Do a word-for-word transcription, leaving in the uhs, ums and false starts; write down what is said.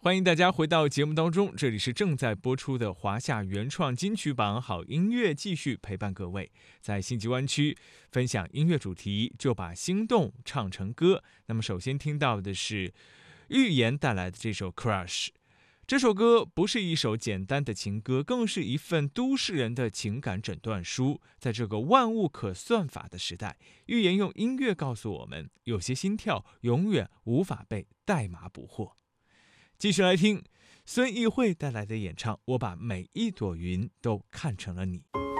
欢迎大家回到节目当中，这里是正在播出的华夏原创金曲榜好音乐，继续陪伴各位在星级湾区分享音乐主题，就把心动唱成歌。那么首先听到的是预言带来的这首 Crush。 这首歌不是一首简单的情歌，更是一份都市人的情感诊断书。在这个万物可算法的时代，预言用音乐告诉我们，有些心跳永远无法被代码捕获。继续来听孙艺慧带来的演唱，我把每一朵云都看成了你。